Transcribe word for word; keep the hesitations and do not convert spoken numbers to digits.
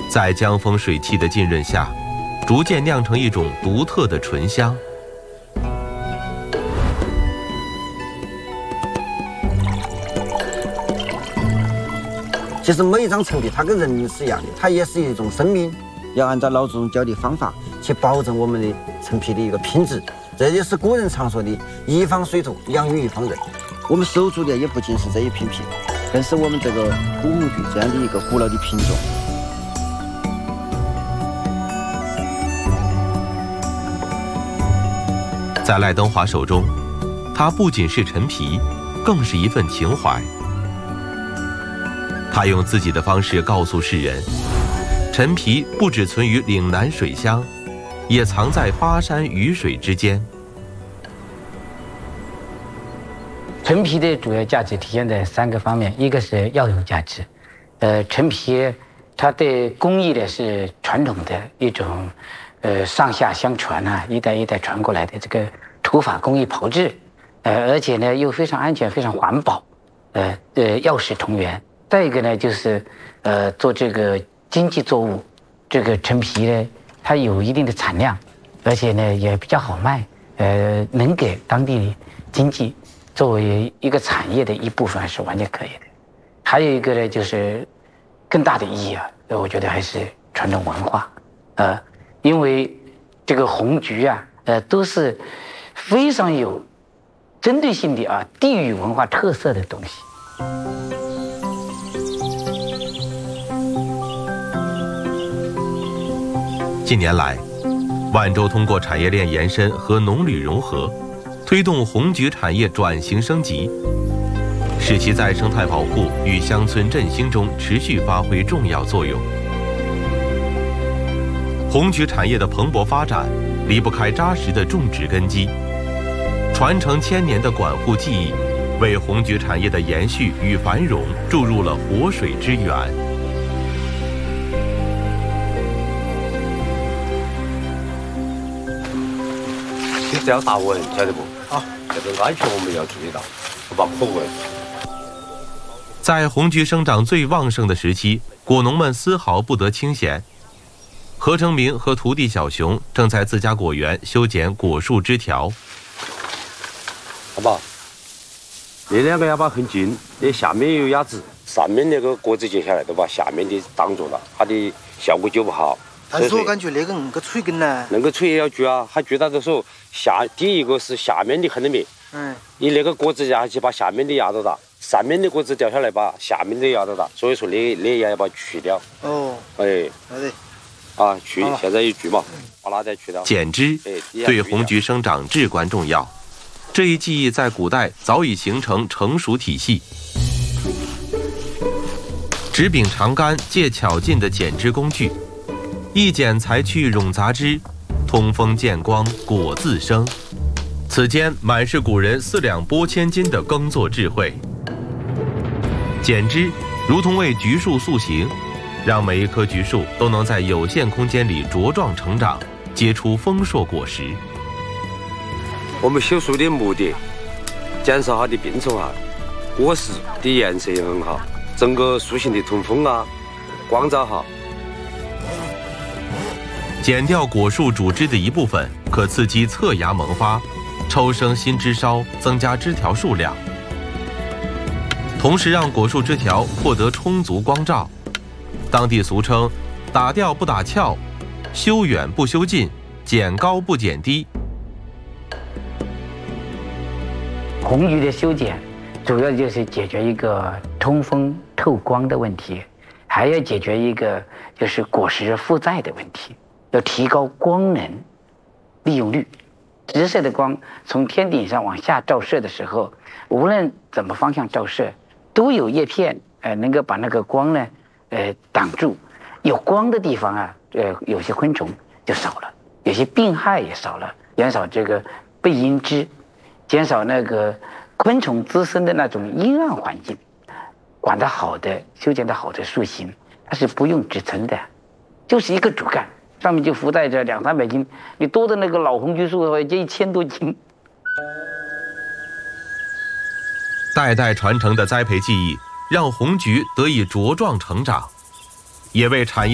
在江风水汽的浸润下，逐渐酿成一种独特的醇香。 其实每一张陈皮，它跟人是一样的，它也是一种生命。要按照老祖宗教的方法去保证我们的陈皮的一个品质，这就是古人常说的“一方水土养育一方人”。我们守住的也不仅是这一片皮，更是我们这个古红菊这样的一个古老的品种。 在赖登华手中，它不仅是陈皮，更是一份情怀。他用自己的方式告诉世人，陈皮不只存于岭南水乡，也藏在巴山雨水之间。 陈皮的主要价值体现在三个方面，一个是药用价值，呃，陈皮它的工艺呢是传统的一种，呃，上下相传啊，一代一代传过来的这个土法工艺炮制，呃，而且呢又非常安全、非常环保，呃呃，药食同源。再一个呢，就是呃做这个经济作物，这个陈皮呢，它有一定的产量，而且呢也比较好卖，呃，能给当地经济作为一个产业的一部分是完全可以的。还有一个呢，就是更大的意义啊，我觉得还是传统文化，呃，因为这个红菊啊，呃，都是非常有针对性的啊，地域文化特色的东西。 近年来，万州通过产业链延伸和农旅融合，推动红菊产业转型升级，使其在生态保护与乡村振兴中持续发挥重要作用。红菊产业的蓬勃发展离不开扎实的种植根基，传承千年的管护技艺，为红菊产业的延续与繁荣注入了活水之源。 这要打稳，晓得不？啊，这个安全我们要注意到，不把口稳。 在红菊生长最旺盛的时期，果农们丝毫不得清闲。何成明和徒弟小熊正在自家果园修剪果树枝条。 好不好？那两个要把很近，那下面有压子，上面那个果子接下来都把下面的挡住了，它的效果就不好。 但是我感觉那个那个锤根呢， 那个锤也要锯啊，它锯到的时候，下第一个是下面的横得灭，嗯，你那个果子压下去把下面的压到大，上面的果子掉下来把下面的压到大，所以说那那要把它去掉。哦，哎，好的，啊，去，现在一锯嘛，把它再去掉。 剪枝对红菊生长至关重要，这一技艺在古代早已形成成熟体系。直柄长杆借巧劲的剪枝工具。一剪裁去冗杂枝，通风见光果自生。此间满是古人四两拨千斤的耕作智慧。剪枝如同为菊树塑形，让每一棵菊树都能在有限空间里茁壮成长，结出丰硕果实。 我们修树的目的，减少它的病虫害，果实的颜色也很好，整个树形的通风啊，光照好。 剪掉果树主枝的一部分，可刺激侧芽萌发，抽生新枝梢，增加枝条数量，同时让果树枝条获得充足光照。当地俗称“打掉不打翘，修远不修近，剪高不剪低”。 红菊的修剪，主要就是解决一个通风透光的问题，还要解决一个就是果实负载的问题。要提高光能利用率，直射的光从天顶上往下照射的时候，无论怎么方向照射，都有叶片呃能够把那个光呢呃挡住。有光的地方啊，呃有些昆虫就少了，有些病害也少了，减少这个背阴枝，减少那个昆虫滋生的那种阴暗环境。管得好的、修剪得好的树形，它是不用支撑的，就是一个主干。上面就浮载着两三百斤，你多的那个老红菊树的话，就一千多斤。 代代传承的栽培技艺，让红菊得以茁壮成长，也为产业。